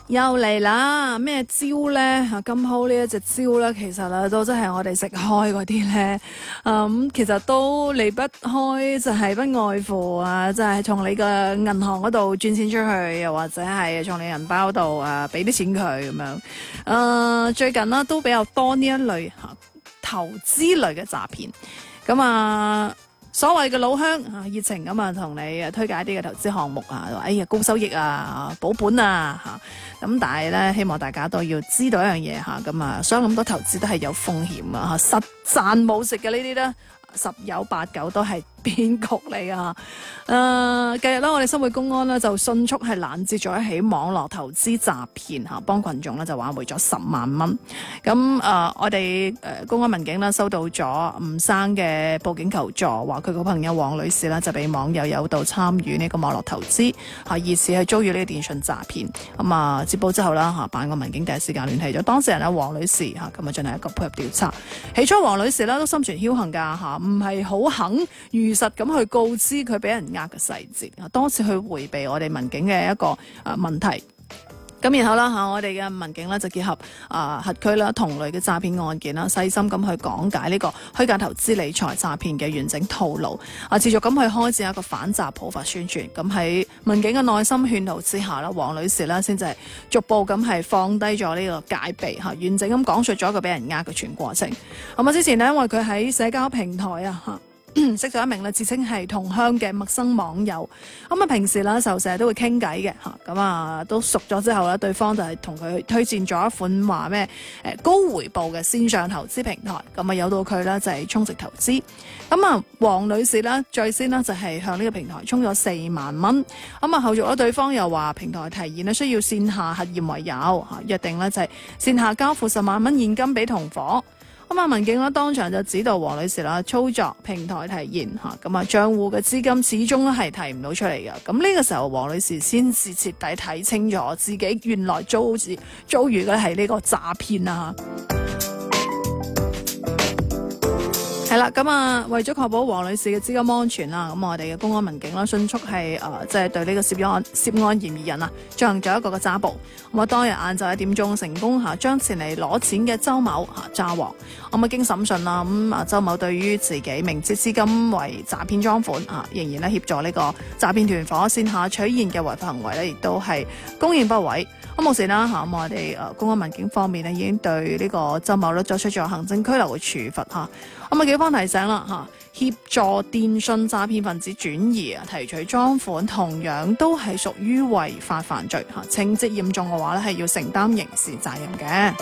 又嚟啦！咩招咧？金鋪呢一隻招咧，其實咧都真係我哋食開嗰啲咧，其實都離不開就係不外乎就係從你嘅銀行嗰度轉錢出去，又或者係從你銀包度俾啲錢佢咁樣。最近啦都比較多呢一類投資類嘅詐騙，咁所謂嘅老鄉熱情咁同你推介啲嘅投資項目話哎呀高收益保本咁但係咧希望大家都要知道一樣嘢咁所有咁多投資都係有風險實賺冇食嘅呢啲咧十有八九都係騙局嚟啊！近日咧，我哋新會公安咧就迅速係攔截咗一起網絡投資詐騙幫群眾咧就挽回咗10萬蚊。咁我哋公安民警咧收到咗吳生嘅報警求助，話佢個朋友黃女士咧就被網友誘導參與呢個網絡投資疑似係遭遇呢個電訊詐騙。咁接報之後啦辦案民警第一時間聯繫咗當事人黃女士咁進行一個配合調查。起初黃女士咧都心存僥倖㗎唔係好肯如實咁去告知佢俾人嘅細節，多次去迴避我哋民警嘅一個問題。咁然後啦我哋嘅民警咧就結合轄區啦同類嘅詐騙案件啦，細心咁去講解呢個虛假投資理財詐騙嘅完整套路，持續咁去開展一個反詐普法宣傳。咁喺民警嘅耐心勸導之下啦，黃女士咧先至係逐步咁係放低咗呢個戒備完整咁講述咗一個俾人嘅全過程。之前呢，因為佢喺社交平台識咗一名自稱係同鄉嘅陌生網友，平時咧就成日都會傾偈嘅咁都熟咗之後咧，對方就係同佢推薦咗一款話咩高回報嘅線上投資平台，誘導佢咧就係充值投資。黃女士咧最先呢就係向呢個平台充咗4萬蚊，後續咧對方又話平台提現咧需要線下核驗為由，約定咧就係線下交付10萬蚊現金俾同伙。民警當場就指導黃女士操作平台提現賬戶嘅資金始終係提唔到出嚟嘅。咁呢個時候黃女士先至徹底睇清楚自己原來遭遇嘅係呢個詐騙係啦，為咗確保黃女士嘅資金安全啦，我哋嘅公安民警啦，迅速係即係對呢個涉案嫌疑人進行咗一個嘅抓捕。當日晏晝1點鐘成功將前嚟攞錢嘅周某抓獲。經審訊啦，周某對於自己明知資金為詐騙贓款仍然咧協助呢個詐騙團伙線下取現嘅違法行為咧，亦都係公然不諱。目前啦我哋公安民警方面已經對呢個周某作出咗行政拘留嘅處罰警方提醒啦協助電訊詐騙分子轉移提取贓款，同樣都係屬於違法犯罪情節嚴重嘅話咧，係要承擔刑事責任嘅。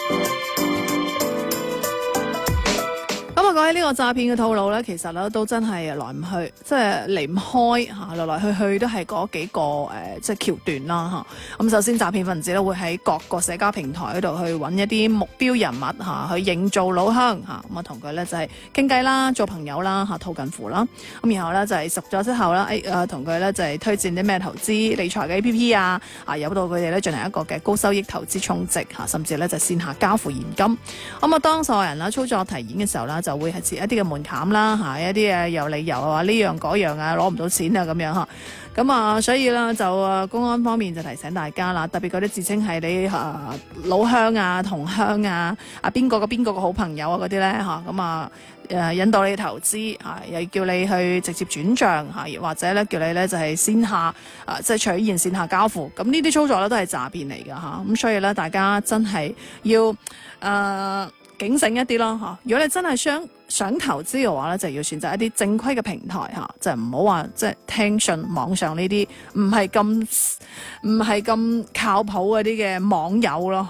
講起呢個詐騙嘅套路咧，其實咧都真係來唔去，即係離唔開來來去去都係嗰幾個即係橋段啦咁首先詐騙分子咧會喺各個社交平台嗰度去揾一啲目標人物去營造老鄉同佢咧就係傾偈啦，做朋友啦套近乎啦。咁然後咧就係熟咗之後啦，同佢咧就係推薦啲咩投資理財嘅 APP 有到佢哋咧進行一個嘅高收益投資充值甚至咧就線下交付現金。當受害人啦操作提現嘅時候啦，就會係設一啲嘅門檻啦，一啲有理由話呢樣嗰樣攞唔到錢咁樣咁所以啦就公安方面就提醒大家啦，特別嗰啲自稱係你老鄉同鄉邊個嘅好朋友嗰啲咧引導你投資又叫你去直接轉賬或者咧叫你咧就係線下即係取現線下交付，咁呢啲操作咧都係詐騙嚟㗎咁所以咧大家真係要警醒一啲咯如果你真係想投資嘅話咧，就要選擇一啲正規嘅平台就唔好話即係聽信網上呢啲唔係咁靠譜嗰啲嘅網友咯。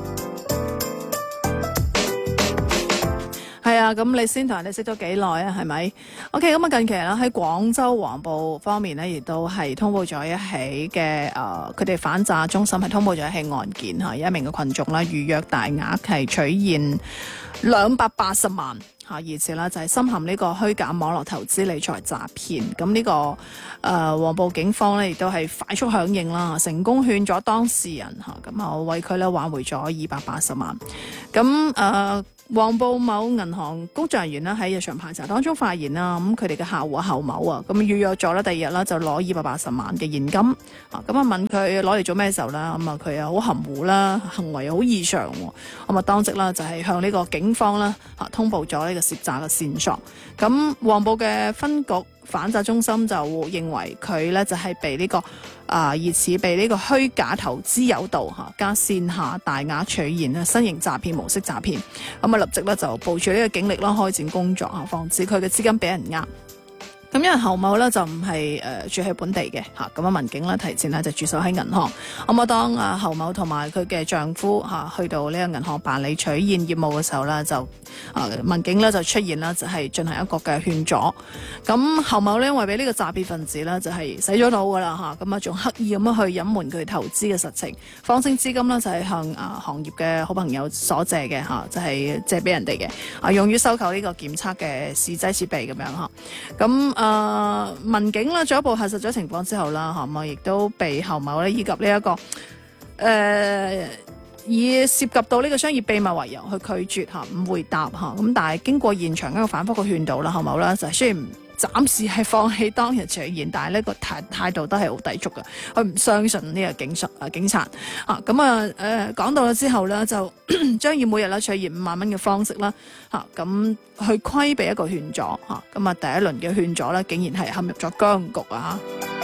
係啊，咁你先同人哋識咗幾耐係咪 ？OK， 咁近期啦喺廣州黃埔方面咧，亦都係通報咗一起嘅佢哋反詐中心係通報咗一起案件有一名嘅群眾啦預約大額係取現280萬而且啦就係深陷呢個虛假網絡投資理財詐騙。咁呢個黃埔警方咧亦都係快速響應啦，成功勸咗當事人咁為佢咧挽回咗280萬。咁黃埔某銀行工作人員喺日常排查當中發現啦，咁佢哋嘅客戶侯某啊，咁預約咗啦，第二日啦就攞280萬嘅現金，咁啊問佢攞嚟做咩時候啦，咁啊佢又好含糊啦，行為又好異常，咁啊當即啦就係向呢個警方啦通報咗呢個涉詐嘅線索，咁黃埔嘅分局反詐中心就認為佢咧就係被呢個疑似被呢個虛假投資誘導加線下大額取現啊新型詐騙模式詐騙，咁啊立即咧就部署呢個警力啦開展工作防止佢嘅資金俾人呃。咁因為侯某咧就唔係住喺本地嘅咁啊民警咧提前咧就駐守喺銀行，咁啊當侯某同埋佢嘅丈夫去到呢個銀行辦理取現業務嘅時候咧，就民警咧就出現啦，就係進行一個嘅勸阻。咁侯某咧因為俾呢個詐騙分子咧就係洗咗腦噶啦咁啊仲刻意咁樣去隱瞞佢投資嘅實情，謊稱資金咧就係向行業嘅好朋友所借嘅就係借俾人哋嘅用於收購呢個檢測嘅試劑設備咁樣咁民警啦進一步核實咗情況之後啦，咁亦都被侯某咧以及呢一個以涉及到呢個商業秘密為由去拒絕唔回答咁，但係經過現場一個反覆嘅勸導啦，侯某咧就雖然暫時係放棄當日取現，但係呢個態度都係好抵觸嘅，佢唔相信呢個警察講到咗之後咧，就將以每日咧取現5萬蚊嘅方式啦咁去規避一個勸阻咁第一輪嘅勸阻咧，竟然係陷入咗僵局啊！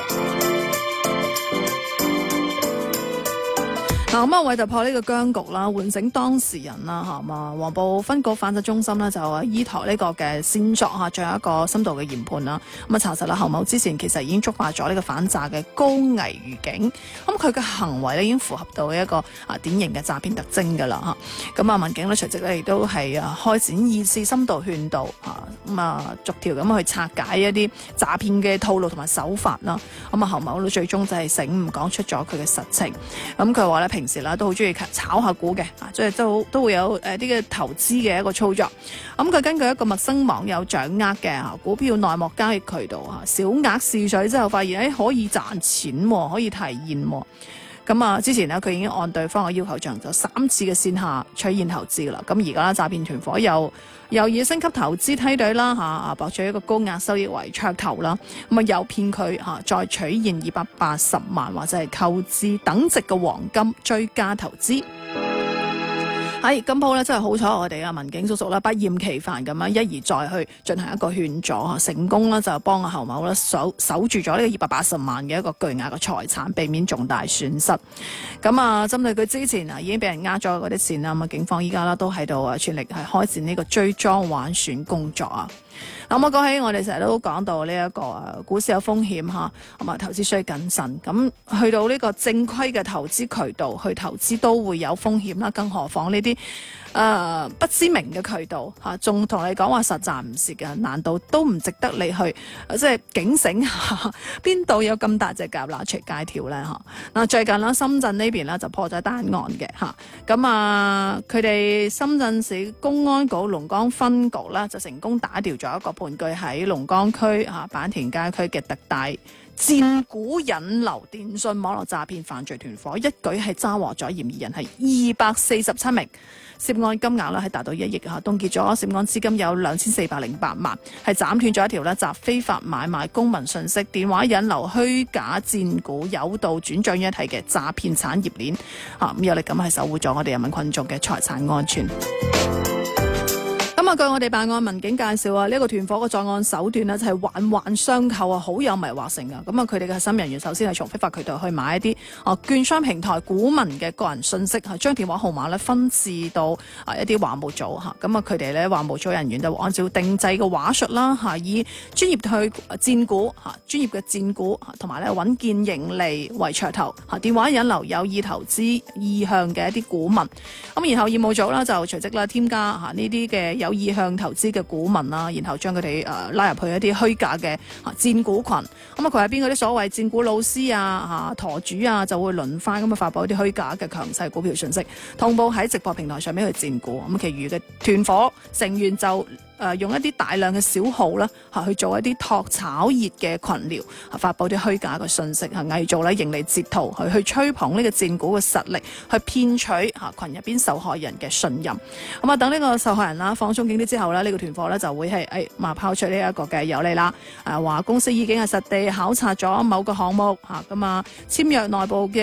咁為突破呢個僵局啦，喚醒當事人啦，黃埔分局反詐中心呢，就依託呢個嘅線索進行一個深度嘅研判啦。咁查實啦，侯某之前其實已經觸發咗呢個反詐嘅高危預警。咁佢嘅行為咧已經符合到一個典型嘅詐騙特徵㗎啦。咁民警咧隨即咧亦都係開展2次深度勸導逐條咁去拆解一啲詐騙嘅套路同埋手法啦。咁侯某最終就係醒悟講出咗佢嘅實情。咁佢話咧平時啦都好中意炒下股嘅，即係都會有啲嘅投資嘅一個操作。咁佢根據一個陌生網友掌握嘅股票內幕交易渠道小額試水之後，發現可以賺錢，可以提現。咁之前呢，佢已經按對方嘅要求進行咗3次嘅線下取現投資啦。咁而家詐騙團伙又以升級投資梯隊啦博取一個高額收益為噱頭啦。咁又騙佢再取現280萬或者係購置等值嘅黃金追加投資。喺今鋪咧真係好彩，我哋嘅民警叔叔啦不厭其煩咁樣一而再去進行一個勸阻，成功啦就幫侯某咧守住咗呢個280萬嘅一個巨額嘅財產，避免重大損失。咁針對佢之前已經俾人呃咗嗰啲錢啦，警方依家啦都喺度全力係開展呢個追贓挽選工作啊！咁我講起我哋成日都講到呢一個股市有風險咁啊投資需要謹慎。咁去到呢個正規嘅投資渠道去投資都會有風險啦，更何況呢啲不知名嘅渠道仲同你講話實賺唔蝕嘅，難道都唔值得你去即係警醒下邊度有咁大隻蛤乸隨街跳咧？最近啦，深圳呢邊啦就破咗單案嘅咁佢哋深圳市公安局龍崗分局啦就成功打掉咗一個盤踞喺龍崗區坂田街區嘅特大賤股引流電信網絡詐騙犯罪團伙，一舉係抓獲咗嫌疑人係247名，涉案金額係達到1億凍結咗涉案資金有2408萬，係斬斷咗一條集非法買賣公民信息、電話引流虛假賤股、誘導轉賬於一體嘅詐騙產業鏈咁有力咁係守護咗我哋人民群眾嘅財產安全。據我哋辦案民警介紹呢個團伙嘅作案手段就係環環相扣好有迷惑性噶。佢哋嘅核心人員首先係從非法渠道去買一啲券商平台股民嘅個人信息，將電話號碼分置到一啲話務組佢哋咧話務組人員就按照定制嘅話術啦以專業去薦股專業嘅薦股同埋穩健盈利為噱頭電話引流有意投資意向嘅一啲股民然後業務組啦就隨即啦添加呢啲嘅有意向投資嘅股民啦，然後將佢哋拉入去一啲虛假嘅薦股群。佢入邊嗰啲所謂薦股老師舵主就會輪番咁發佈一啲虛假嘅強勢股票信息，同步喺直播平台上面去薦股。其餘嘅團伙成員就用一啲大量嘅小號啦去做一啲托炒熱嘅群聊，發佈啲虛假嘅信息，偽造咧盈利截圖，去吹捧呢個戰股嘅實力，去騙取群入邊受害人嘅信任。咁啊，等呢個受害人啦放鬆警惕之後呢，呢個團伙呢就會係拋出呢一個嘅有利啦，話公司已經係實地考察咗某個項目咁簽約內部嘅